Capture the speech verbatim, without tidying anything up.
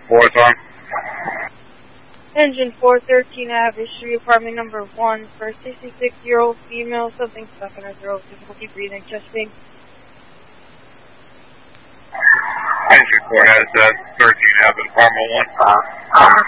Fourth on. Engine four thirteen Abbey Street, apartment number one, for a sixty-six-year-old female, something stuck in her throat, difficulty breathing, chest pain. Engine four has uh, thirteen Abbey, apartment one.